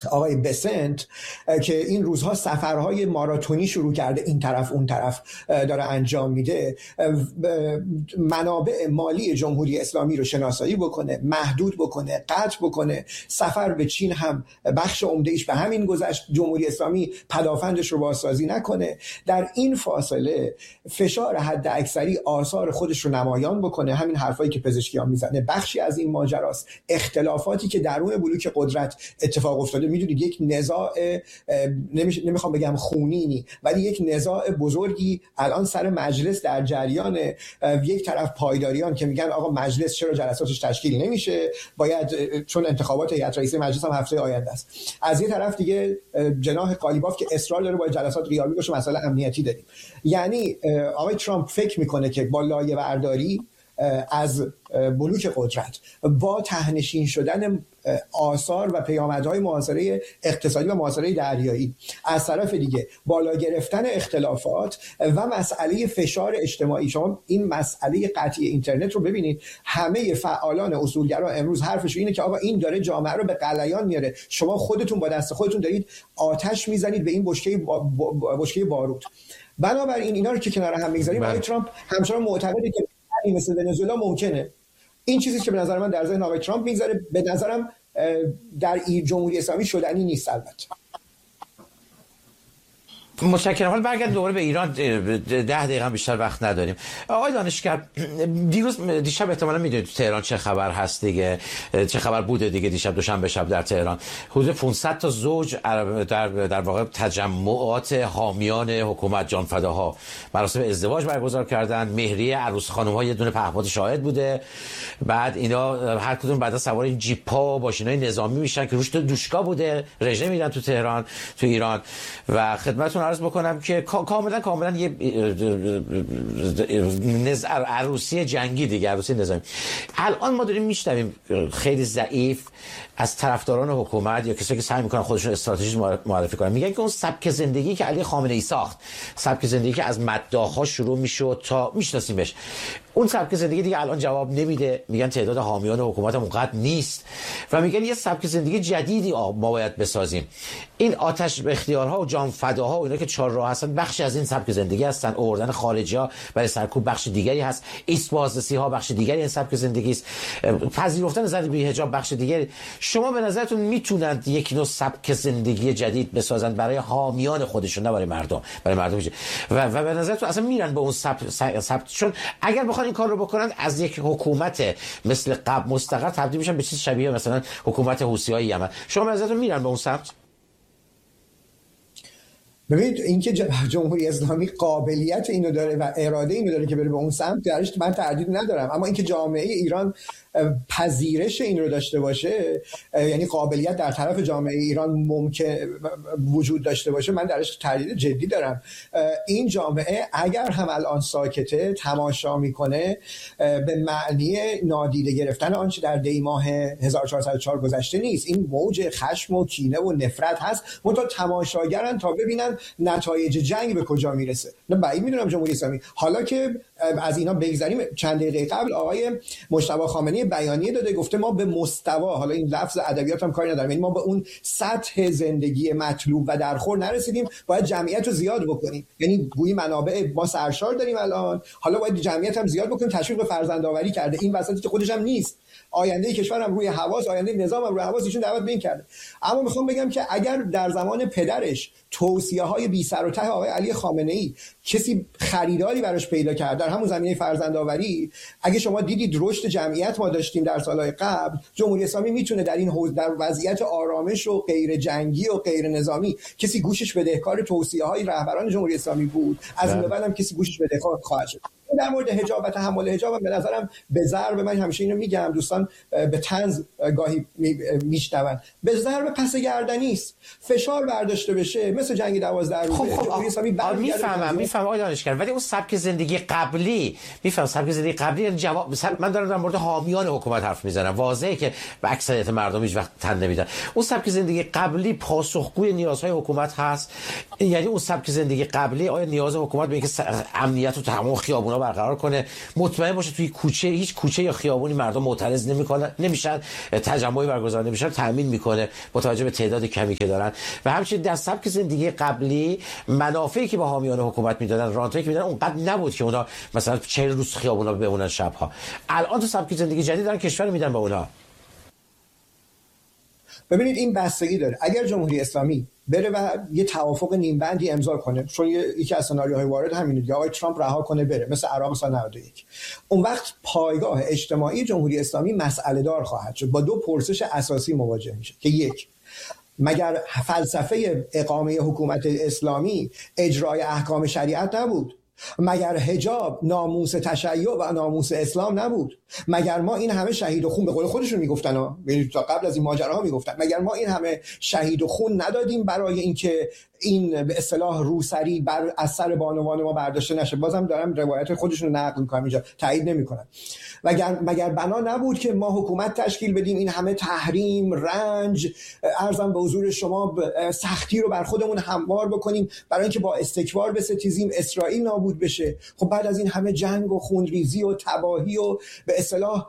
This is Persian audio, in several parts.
آقای بسنت که این روزها سفرهای ماراتونی شروع کرده، این طرف اون طرف داره انجام میده، منابع مالی جمهوری اسلامی رو شناسایی بکنه، محدود بکنه، قطع بکنه. سفر به چین هم بخش عمده‌ایش به همین گذشت. جمهوری اسلامی پدافندش رو بازسازی نکنه. در این فاصله فشار حد اکثری آثار خودش رو نمایان بکنه. همین حرفایی که پزشکیان میزنه بخشی از این ماجراست. اختلافاتی که درون بلوک قدرت اتفاق افتاده، میدونید یک نزاع نمیخوام بگم خونینی، ولی یک نزاع بزرگی الان سر مجلس در جریان. یک طرف پایداریان که میگن آقا مجلس چرا جلساتش تشکیل نمیشه، باید چون انتخابات هیئت رئیسه مجلس هم هفته آینده است. از یه طرف دیگه جناح قالیباف که اصرار داره باید جلسات غیابی باشه، مسئله امنیتی داریم. یعنی آقای ترامپ فکر میکنه که با لایه برداری از بلوک قدرت، با تهنشین شدن آثار و پیامدهای محاصره اقتصادی و محاصره دریایی، از طرف دیگه بالا گرفتن اختلافات و مسئله فشار اجتماعی. شما این مسئله قطعی اینترنت رو ببینید، همه فعالان اصولگرا امروز حرفشون اینه که آقا این داره جامعه رو به غلیان میاره، شما خودتون با دست خودتون دارید آتش میزنید به این بشکه باروت. بنابراین اینا رو که کنار هم میگذاریم، آقای ترامپ همچنان معتقده که مثل ونزوئلا ممکنه. این چیزی که به نظر من در ذهن آقای ترامپ میگذاره، به نظرم در جمهوری اسلامی شدنی نیست. البته متشکرم. حالا برگرد دوباره به ایران، 10 دقیقه هم بیشتر وقت نداریم. آقای دانشگر، دیشب احتمالاً میدونید تو تهران چه خبر هست دیگه، چه خبر بوده دیگه. دیشب دوشنبه شب در تهران حدود 500 تا زوج در واقع تجمعات حامیان حکومت جانفداها مراسم ازدواج برگزار کردن. مهریه عروس خانم‌ها یه دونه پهپاد شاهد بوده. بعد اینا هر کدوم بعدا سوار این جیپ‌ها و ماشینای نظامی میشن که روش دوشکا بوده، رژه میدن تو تهران، تو ایران. و خدمتتون عرض بکنم که کاملا یه عروسی جنگی دیگه، عروسی نظامی. الان ما داریم میشنویم خیلی ضعیف از طرفداران حکومت یا کسایی که سعی میکنن خودشون استراتژی معرفی کنن، میگن که اون سبک زندگی که علی خامنه‌ای ساخت، سبک زندگی که از مداح‌ها شروع میشد تا میشناسیمش، اون سبک زندگی دیگه الان جواب نمیده. میگن تعداد حامیان حکومت هم اونقدر نیست و میگن یه سبک زندگی جدیدی ما باید بسازیم. این آتش به اختیارها و جانفداها و اینا که چهار راه هستن بخشی از این سبک زندگی هستن. آوردن خارجی‌ها برای سرکوب بخش دیگری هست، ایست بازرسی‌ها بخش دیگری این سبک زندگی است، پذیرفتن زن بی حجاب بخش دیگری. شما به نظرتون میتونند یک نوع سبک زندگی جدید بسازن برای حامیان خودشون، نه برای مردم، برای مردم و به نظرتون اصلا میرن به اون سبک؟ چون اگر بخوان این کار رو بکنن از یک حکومت مثل قبل مستقر تبدیل میشن به چیز شبیه مثلا حکومت حوثی‌های یمن. شما به نظرتون میرن به اون سمت؟ ببینید اینکه جمهوری اسلامی قابلیت اینو داره و اراده اینو داره که بره به اون سمت، درش من تردید ندارم. اما اینکه جامعه ایران پذیرش این رو داشته باشه، یعنی قابلیت در طرف جامعه ایران ممکن وجود داشته باشه، من درش تردید جدی دارم. این جامعه اگر هم الان ساکته تماشا میکنه، به معنی نادیده گرفتن آنچه در دی ماه 1404 گذشته نیست. این موج خشم و کینه و نفرت هست، منتها تماشاگرن تا ببینن نتایج جنگ به کجا میرسه. نه بعید میدونم جمهوری اسلامی، حالا که از اینا بگذریم، چند دقیقه قبل آقای مجتبی خامنه‌ای بیانیه داده، گفته ما به مستوی، حالا این لفظ ادبیات هم کاری ندارم، یعنی ما به اون سطح زندگی مطلوب و درخور نرسیدیم، باید جمعیت رو زیاد بکنیم. یعنی گویی منابع ما سرشار داریم الان، حالا باید جمعیت هم زیاد بکنیم. تشویق به فرزندآوری کرده، این وسطی که خودش هم نیست. آینده کشور هم روی حواس، آینده نظام هم روی حواس، ایشون دعوت به این کرده. اما میخوام بگم که اگر در زمان پدرش توصیه‌های بی سر و ته آقای علی خامنه‌ای کسی خریداری براش پیدا کرد در همون زمینه فرزندآوری، اگه شما دیدید رشد جمعیت ما داشتیم در سالهای قبل، جمهوری اسلامی میتونه در این حوزه، در وضعیت آرامش و غیر جنگی و غیر نظامی، کسی گوشش بدهکار توصیه‌های رهبران جمهوری اسلامی بود، از این به بعد هم کسی گوشش بدهکار خواهد شد. در مورد حجاب و تحمل حجاب به نظرم به ضرب، من همیشه اینو میگم، دوستان به طنز گاهی میشنون، به ضرب پس گردنی است. فشار برداشته بشه مثل جنگ 12 روزه. میفهمم آقای دانشگر، ولی اون سبک زندگی قبلی، میفهم سبک زندگی قبلی جواب، من دارم در مورد حامیان حکومت حرف میزنم، واضحه که به اکثریت مردم هیچ وقت تن نمیدن. اون سبک زندگی قبلی پاسخگوی نیازهای حکومت هست؟ یعنی اون سبک زندگی قبلی آیا نیاز حکومت به اینکه امنیت و تمام خیابونا برقرار کنه، مطمئن باشه توی کوچه هیچ کوچه یا خیابونی مردم معترض نمیشن، تجمعی برگزار نمیشن، تامین میکنه با توجه به تعداد کمی که دارن. و همچنین در سبک زندگی قبلی منافعی که با حامیان حکومت میدادن، رانتایی که میدادن اونقدر نبود که اونا مثلا 40 روز خیابونا بمونن شبها. الان تو سبک زندگی جدید دارن کشور میدن به اونا. ببینید این بستگی داره. اگر جمهوری اسلامی بره و یه توافق نیم بندی امضا کنه، چون یکی از سناریوهای وارد همینه دیگه، آقای ترامپ رها کنه بره مثل عراق سال 91، اون وقت پایگاه اجتماعی جمهوری اسلامی مسئله دار خواهد شد، با دو پرسش اساسی مواجه میشه که یک، مگر فلسفه اقامه حکومت اسلامی اجرای احکام شریعت نبود؟ مگر حجاب ناموس تشیع و ناموس اسلام نبود؟ مگر ما این همه شهید و خون، به قول خودشون میگفتن تا قبل از این ماجراها میگفتن، مگر ما این همه شهید و خون ندادیم برای اینکه این به اصطلاح روسری بر از سر بانوان ما برداشته نشه؟ بازم دارم روایت خودشون رو نقل میکنم اینجا، تایید نمیکنم. مگر بنا نبود که ما حکومت تشکیل بدیم، این همه تحریم، رنج، عرضم به حضور شما سختی رو بر خودمون هموار بکنیم برای اینکه با استکبار بستیزیم، اسرائیل نابود بشه؟ خب بعد از این همه جنگ و خونریزی و تباهی و به اصطلاح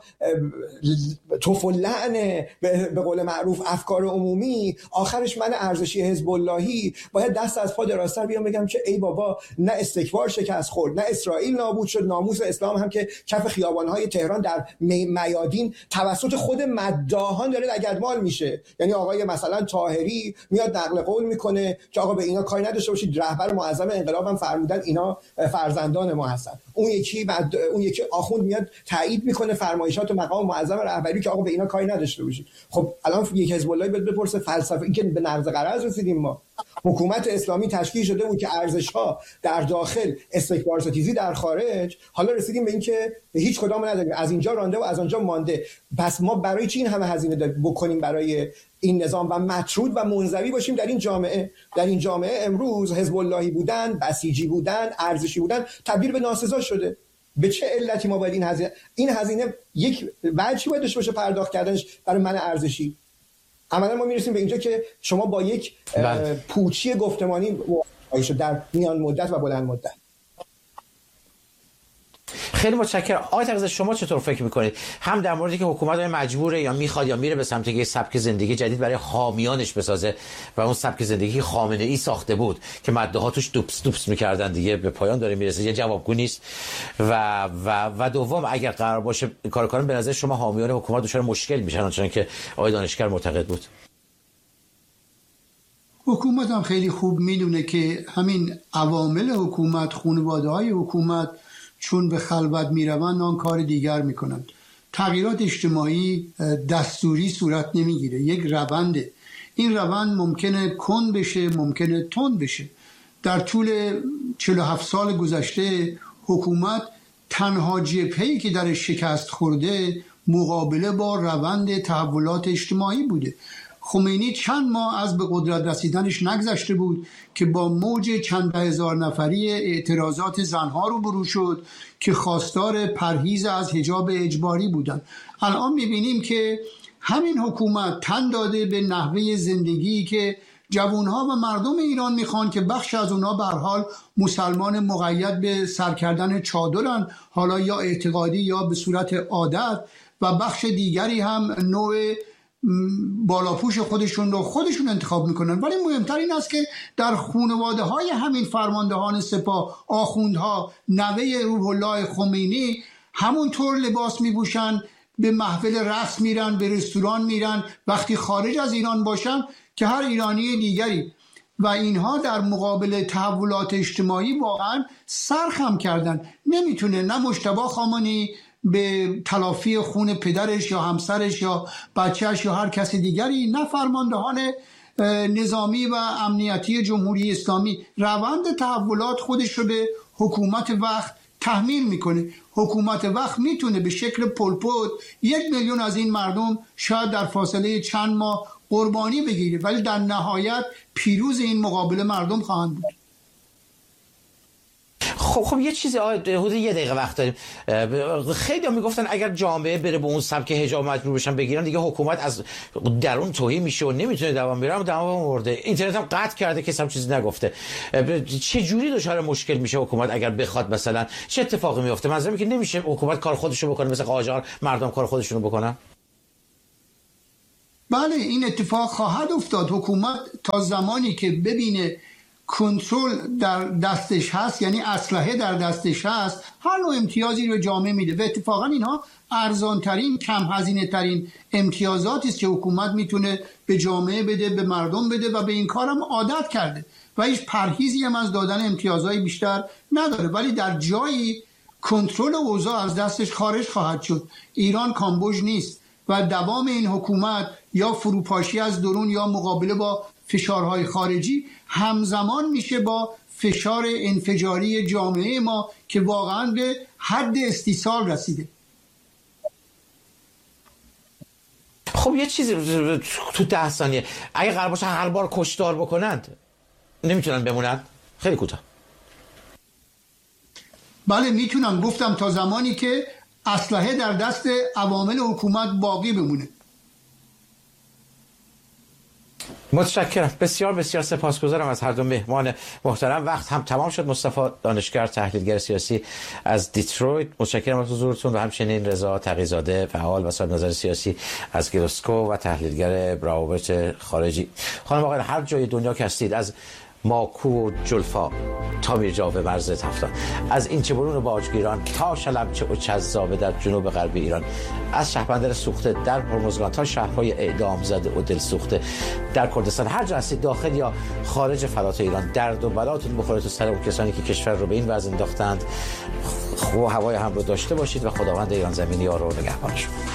توف و لعن به قول معروف افکار عمومی، آخرش من ارزشی حزب اللهی باید دست از پا درازتر بیام بگم که ای بابا، نه استکبار شکست خورد، نه اسرائیل نابود شد، ناموس اسلام هم که کف خیابان‌های تهران در میادین توسط خود مداحان داره لگدمال میشه. یعنی آقای مثلا طاهری میاد نقل قول میکنه که آقا به اینا کاری نداشته باشید، رهبر معظم انقلاب هم فرمودن اینا فرزندان ما هستن. اون یکی آخوند میاد تایید میکنه فرمایشات و مقام معظم رهبری که آقا به اینا کاری نداشته باشید. خب الان یک حزب اللهی بپرسه فلسفه این که به نقض قرض رسیدیم ما. حکومت اسلامی تشکیل شده بود که ارزش‌ها در داخل، استکبار ستیزی در خارج، حالا رسیدیم به این که هیچ کدام نداریم، از اینجا رانده و از آنجا مانده. پس ما برای چی این همه هزینه بکنیم برای این نظام و مطرود و منزوی باشیم در این جامعه؟ در این جامعه امروز حزب اللهی بودن، بسیجی بودن، ارزشی بودن تبدیل به ناسزا شده. به چه علتی ما باید این هزینه یک وجهی باید داشته باشه پرداخت کردنش برای من ارزشی؟ عملا ما میرسیم به اینجا که شما با یک پوچی گفتمانی مواجه در میان مدت و بلند مدت. خیلی متشکرم. آقای تقی‌زاده شما چطور فکر میکنید؟ هم در موردی که حکومت مجبوره یا میخواد یا میره به سمت یک سبک زندگی جدید برای حامیانش بسازه و اون سبک زندگی خامنه‌ای ساخته بود که مدعا توش دوپس میکردن دیگه به پایان داره میرسه، یه جوابگو نیست. و دوم، اگر قرار باشه کار کنن، به نظر شما حامیان حکومت دچار مشکل میشن چون که آقای دانشگر معتقد بود؟ حکومت هم خیلی خوب میدونه که همین عوامل حکومت، خانواده‌های حکومت چون به خلوت میروند آن کار دیگر میکنند. تغییرات اجتماعی دستوری صورت نمیگیره، یک رونده. این روند ممکنه کند بشه، ممکنه تند بشه. در طول 47 سال گذشته حکومت تنها جبهه‌ای که در شکست خورده مقابله با روند تحولات اجتماعی بوده. خمینی چند ماه از به قدرت رسیدنش نگذشته بود که با موج چند هزار نفری اعتراضات زنها روبرو شد که خواستار پرهیز از حجاب اجباری بودند. الان میبینیم که همین حکومت تن داده به نحوه زندگی که جوانها و مردم ایران میخوان که بخش از اونا به هر حال مسلمان مقید به سر کردن چادرن، حالا یا اعتقادی یا به صورت عادت، و بخش دیگری هم نوع بالاپوش خودشون انتخاب میکنن. ولی مهمتر این است که در خانواده های همین فرماندهان سپاه، آخوندها، نوه روح الله خمینی همونطور لباس میپوشن، به محفل رقص میرن، به رستوران میرن وقتی خارج از ایران باشن که هر ایرانی دیگری. و اینها در مقابل تحولات اجتماعی واقعا سرخم کردن. نمیتونه نه مجتبی خامنه‌ای به تلافی خون پدرش یا همسرش یا بچهش یا هر کس دیگری، نه فرماندهان نظامی و امنیتی جمهوری اسلامی. روند تحولات خودش رو به حکومت وقت تحمیل میکنه. حکومت وقت میتونه به شکل پلپوت 1 میلیون از این مردم شاید در فاصله چند ماه قربانی بگیره، ولی در نهایت پیروز این مقابله مردم خواهند بود. خب یه چیزی حدود 1 دقیقه وقت داریم. خیلی ها میگفتن اگر جامعه بره به اون سبک حجاب مجبور بشن بگیرن دیگه حکومت از درون توهی میشه و نمیتونه دوام بیاره. دوام آورده، اینترنت هم قطع کرده، کسی هم چیزی نگفته. چه جوری دچار مشکل میشه حکومت اگر بخواد مثلا چه اتفاقی میفته؟ منظورم که نمیشه حکومت کار خودشو بکنه مثل قاجار مردم کار خودشونو بکنن. بله این اتفاق خواهد افتاد. حکومت تا زمانی که ببینه کنترل در دستش هست، یعنی اسلحه در دستش هست، هر نوع امتیازی رو جامعه میده و اتفاقا اینها ارزانترین، کم هزینه ترین امتیازاتی است که حکومت میتونه به جامعه بده، به مردم بده و به این کارم عادت کرده و هیچ پرهیزی هم از دادن امتیازهای بیشتر نداره. ولی در جایی کنترل اوضاع از دستش خارج خواهد شد. ایران کامبوج نیست و دوام این حکومت یا فروپاشی از درون یا مقابله با فشارهای خارجی همزمان میشه با فشار انفجاری جامعه ما که واقعا به حد استیصال رسیده. خب یه چیزی تو 10 ثانیه اگه قرار باشه هر بار کشتار بکنند نمیتونن بمونن؟ خیلی کوتاه. بله میتونم. گفتم تا زمانی که اسلحه در دست عوامل حکومت باقی بمونه. متشکرم. بسیار بسیار سپاسگزارم از هر دو مهمان محترم. وقت هم تمام شد. مصطفی دانشگر، تحلیلگر سیاسی از دیترویت، متشکرم از حضورتون، و همچنین رضا تقی‌زاده، فعال و صاحب نظر سیاسی از گلاسکو و تحلیلگر روابط خارجی. خانم آقایان، هر جای دنیا که هستید، از ماکو و جلفا تا میرجاو مرز تفتان، از اینچه‌برون و باجگیران تا شلمچه و چذابه در جنوب غربی ایران، از شهربندر سوخته در هرمزگان تا شهرهای اعدام زده و دل سوخته در کردستان، هر جا هستید داخل یا خارج فلات ایران، درد و بلاتون بخوره تو سر اون کسانی که کشور رو به این وضع انداختند. هوای هم رو داشته باشید و خداوند ایران زمینی یار و نگهبانشون.